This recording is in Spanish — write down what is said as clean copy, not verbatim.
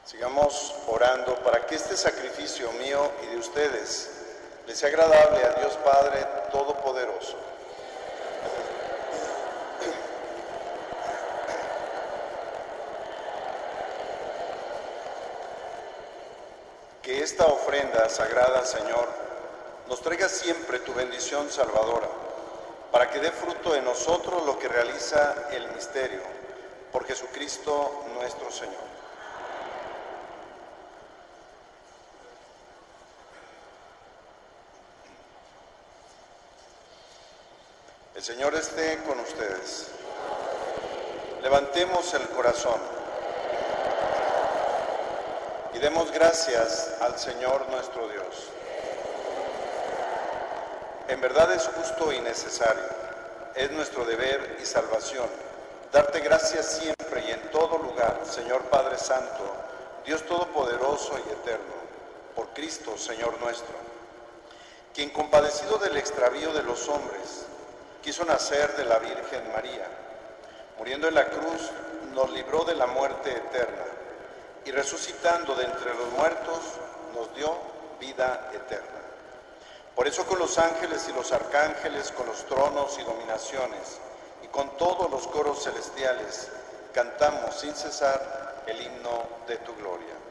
Sigamos orando para que este sacrificio mío y de ustedes les sea agradable a Dios Padre Todopoderoso. Que esta ofrenda sagrada, Señor, nos traiga siempre tu bendición salvadora, para que dé fruto en nosotros lo que realiza el misterio, por Jesucristo nuestro Señor. El Señor esté con ustedes. Levantemos el corazón y demos gracias al Señor nuestro Dios. En verdad es justo y necesario, es nuestro deber y salvación, darte gracias siempre y en todo lugar, Señor Padre Santo, Dios Todopoderoso y Eterno, por Cristo, Señor nuestro, quien compadecido del extravío de los hombres, quiso nacer de la Virgen María, muriendo en la cruz, nos libró de la muerte eterna, y resucitando de entre los muertos, nos dio vida eterna. Por eso con los ángeles y los arcángeles, con los tronos y dominaciones, y con todos los coros celestiales, cantamos sin cesar el himno de tu gloria.